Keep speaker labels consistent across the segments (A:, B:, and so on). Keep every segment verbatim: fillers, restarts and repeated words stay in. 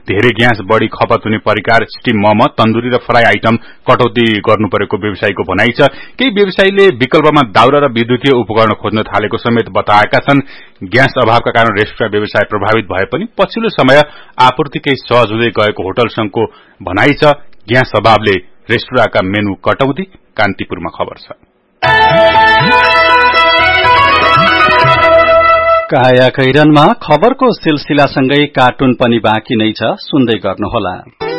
A: धेरै ग्यास बढ़ी खपत हुने परिकार स्टीम मोमो तन्दुरी र फ्राई आइटम कटौती गर्नु परेको व्यवसायीको भनाइ छ। केही व्यवसायीले विकल्पमा दाउरा र विद्युतीय उपकरण खोज्न थालेको समेत बताएका छन्। ग्यास अभावका कारण रेस्टुरेन्ट व्यवसाय प्रभावित भए पनि पछिल्लो समय आपूर्ति केही सहज हुँदै गएको होटल संघको भनाइ छ। ग्यास अभावले रेस्टुरेन्टका मेनु कटौती। कान्तिपुरमा खबर छ।
B: काया कैरनमा खबरको सिलसिलासँगै कार्टुन पनि बाँकी नै छ, सुन्दै गर्नुहोला।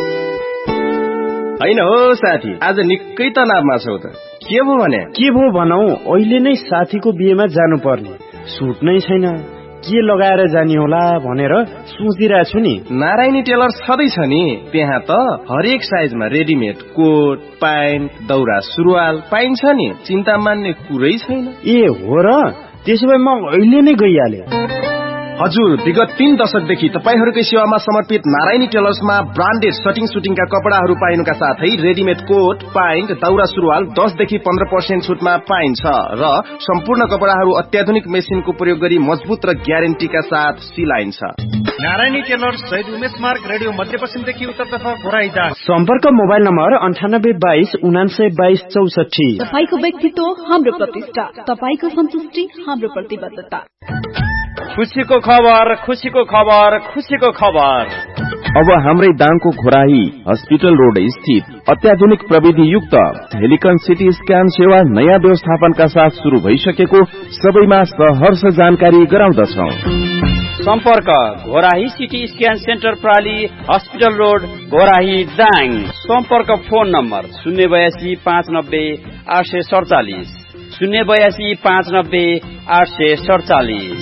C: हैन हो साथी, आज निकै तनावमा छौ त, के भो भने?
D: के भो भनौ, अहिले नै साथीको बिहेमा जानु पर्ने, सुट नै छैन, के लगाएर जाने होला भनेर सोचिरहेको छु नि।
C: नारायणी टेलर छँदैछ नि, त्यहाँ त हरेक साइजमा रेडिमेड कोट प्यान्ट दौरा सुरुवाल पाइन्छ नि, चिन्ता मान्ने कुरै छैन।
D: ए हो र, त्यसो भए म अहिले नै गइहाले।
C: हजुर, विगत तीन दशकदेखि तपाईहरूकै सेवामा समर्पित नारायणी टेलर्समा ब्रान्डेड सटिङ सुटिङका कपडाहरू पाइनुका साथै रेडिमेड कोट प्यान्ट दौरा सुरुवाल दसदेखि पन्ध्र पर्सेन्ट छुटमा पाइन्छ र सम्पूर्ण कपडाहरू अत्याधुनिक मेसिनको प्रयोग गरी मजबुत र ग्यारेन्टीका साथ सिलाइन्छ।
E: नारायणी टेलर्स शहीद उमेश मार्ग रेडियो मध्यपश्चिमदेखि उत्तरतर्फ घोराइदा।
D: सम्पर्क मोबाइल नम्बर अन्ठानब्बे बाइस उनान्सय बाइस चौसठी।
F: तपाईको व्यक्तित्व हाम्रो प्रतिष्ठा, तपाईको सन्तुष्टि हाम्रो प्रतिबद्धता।
G: खुशीको खबर, खुशीको खबर, खुशीको खबर।
H: अब हाम्रै दाङको घोराही हस्पिटल रोड स्थित अत्याधुनिक प्रविधि युक्त हेलिकन सिटी स्क्यान सेवा नयाँ व्यवस्थापनका साथ शुरू भइसकेको सबैमा सहर्ष जानकारी गराउँदछौ।
G: सम्पर्क Ghorahi CT scan centre प्राली hospital road Ghorahi Dang. सम्पर्क फोन नम्बर शून्य बयासी पाँच नब्बे आठ सय सडचालिस शून्य बयासी पाँच नब्बे आठ सय सडचालिस।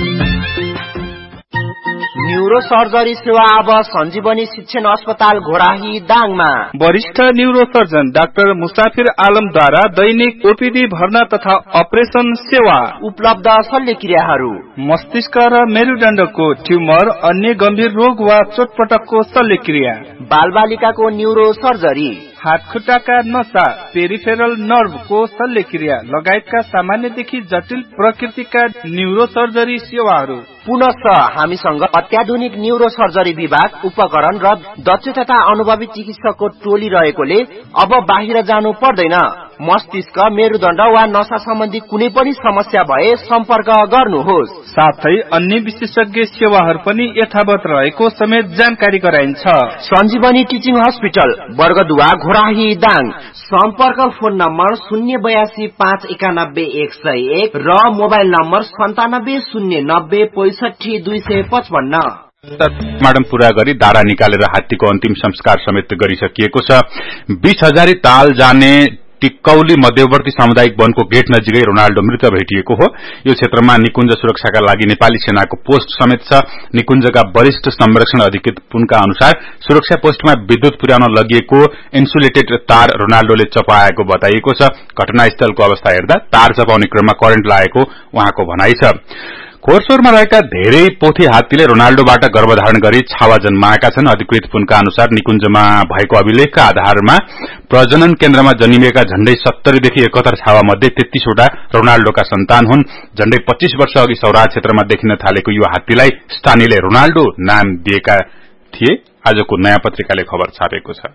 I: न्यूरो सर्जरी सेवा अब सञ्जीवनी शिक्षण अस्पताल घोराही दाङमा।
J: वरिष्ठ न्यूरो सर्जन डाक्टर मुसाफिर आलमद्वारा दैनिक ओपीडी भर्ना तथा अपरेसन सेवा
I: उपलब्ध। शल्यक्रियाहरू
J: मस्तिष्क र मेरुदण्डको ट्युमर, अन्य गम्भीर रोग वा चोटपटकको शल्यक्रिया,
I: बालबालिकाको न्यूरो सर्जरी,
J: हातखुट्टाका नसा पेरिफेरल नर्भको शल्यक्रिया लगायतका सामान्यदेखि जटिल प्रकृतिका न्यूरो सर्जरी सेवाहरू।
I: पुनश्च हामीसँग अत्याधुनिक न्यूरो सर्जरी विभाग, उपकरण र दक्ष तथा अनुभवी चिकित्सकको टोली रहेकोले अब बाहिर जानु पर्दैन। मस्तिष्क, मेरुदण्ड वा नसा सम्बन्धी कुनै पनि समस्या भए सम्पर्क गर्नुहोस्।
J: साथै अन्य विशेषज्ञ सेवाहरू पनि यथावत रहेको समेत जानकारी गराइन्छ।
I: सञ्जीवनी टिचिङ हस्पिटल वर्गदुवा घोराही दाङ। सम्पर्क फोन नम्बर शून्य बयासी पाँच एकानब्बे एक सय एक र मोबाइल नम्बर सन्तानब्बे शून्य नब्बे पैसठी दुई सय पचपन्न।
A: माडम पूरा गरी दारा निकालेर हात्तीको अन्तिम संस्कार समेत गरिसकिएको छ। बीस हजारी ताल जाने टिकौली मध्यवर्ती सामुदायिक वनको गेट नजिकै रोनाल्डो मृत भेटिएको हो। यो क्षेत्रमा निकुञ्ज सुरक्षाका लागि नेपाली सेनाको पोस्ट समेत छ। निकुञ्जका वरिष्ठ संरक्षण अधिकृत पुनका अनुसार सुरक्षा पोस्टमा विद्युत पुर्याउन लगिएको इन्सुलेटेड तार रोनाल्डोले चपाएको बताइएको छ। घटनास्थलको अवस्था हेर्दा तार चपाउने क्रममा करेन्ट लागेको उहाँको भनाइ छ। खोरसोरमा रहेका धेरै पोथी हात्तीले रोनाल्डोबाट गर्भधारण गरी छावा जन्माएका छन्। अधिकृत पुनका अनुसार निकुञ्जमा भएको अभिलेखका आधारमा प्रजनन केन्द्रमा जन्मिएका झण्डै सत्तरीदेखि एकहत्तर छावा मध्ये तेत्तीसवटा रोनाल्डोका सन्तान हुन्। झण्डै पच्चीस वर्ष अघि सौराहा क्षेत्रमा देखिन थालेको यो हात्तीलाई स्थानीयले रोनाल्डो नाम दिएका थिए। आजको नयाँ पत्रिकाले खबर छापेको छ।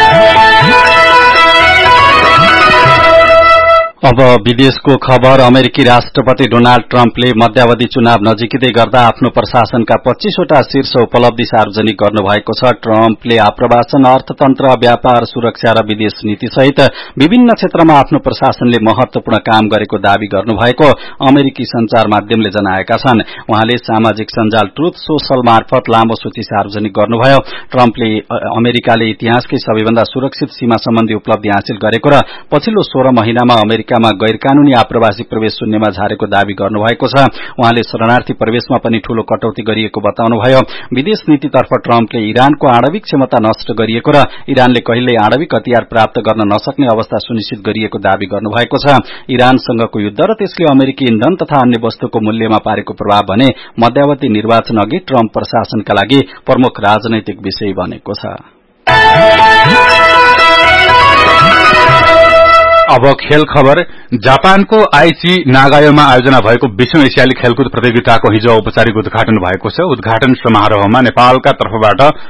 B: अब विदेशको खबर। अमेरिकी राष्ट्रपति डोनाल्ड ट्रम्पले मध्यावधि चुनाव नजिकै गर्दा आफ्नो प्रशासनका पच्चीसवटा शीर्ष उपलब्धि सार्वजनिक गर्नुभएको छ। ट्रम्पले आप्रवासन, अर्थतन्त्र, व्यापार, सुरक्षा र विदेश नीति सहित विभिन्न क्षेत्रमा आफ्नो प्रशासनले महत्वपूर्ण काम गरेको दावी गर्नुभएको अमेरिकी संचार माध्यमले जनाएका छन्। उहाँले सामाजिक सञ्जाल ट्रुथ सोशल मार्फत लामो सूची सार्वजनिक गर्नुभयो। ट्रम्पले अमेरिकाले इतिहासकै सबैभन्दा सुरक्षित सीमा सम्बन्धी उपलब्धि हासिल गरेको र पछिल्लो सोह्र महिनामा अमेरिका मा गैर कानूनी आप्रवासी प्रवेश शून्यमा झारेको दावी गर्नुभएको छ। उहाँले शरणार्थी प्रवेशमा पनि ठूलो कटौती गरिएको बताउनुभयो। विदेश नीतितर्फ ट्रम्पले इरानको आणविक क्षमता नष्ट गरिएको र इरानले कहिल्यै आणविक हतियार प्राप्त गर्न नसक्ने अवस्था सुनिश्चित गरिएको दावी गर्नुभएको छ। इरानसँगको युद्ध र त्यसले अमेरिकी इन्धन तथा अन्य वस्तुको मूल्यमा पारेको प्रभाव भने मध्यावधि निर्वाचन अघि ट्रम्प प्रशासनका लागि प्रमुख राजनैतिक विषय बनेको छ।
A: अब खेल खबर। जापानको आइची नागायोमा आयोजना भएको बीसौं एसियाली खेलकुद प्रतियोगिताको हिजो औपचारिक उद्घाटन भएको छ। उद्घाटन समारोहमा नेपालका तर्फबाट